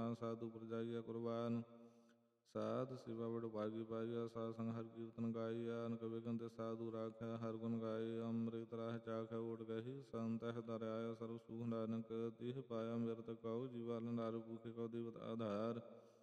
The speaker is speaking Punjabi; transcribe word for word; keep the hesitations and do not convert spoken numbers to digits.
ਕੁਰਬਾਨ, ਸਾਧੂ ਪ੍ਰਜਾਈਆ ਕੁਰਬਾਨ। ਸਾਧ ਸੇਵਾ ਬੜ ਭਾਗੀ ਪਾਈਆ, ਸਾਧ ਸੰਗ ਹਰ ਕੀਰਤਨ ਗਾਈਆ। ਅਨਕ ਵਿਗਨ ਤੇ ਸਾਧੂ ਰਾਖਿਆ, ਹਰ ਗੁਣ ਗਾਏ। ਅੰਮ੍ਰਿਤ ਰਾਹ ਚਾਖਿਆ ਓਟ ਗਹੀ, ਸੰਤਹਿ ਦਰ ਆਇਆ ਸਰਬ ਸੁਖ ਨਾਨਕ। ਤਿਹ ਪਾਇਆ ਅੰਮ੍ਰਿਤ ਕਉ, ਜੀਵਾਲ ਨਾਰ ਭੂਖੇ ਕਉ ਦੇਵਤ ਆਧਾਰ।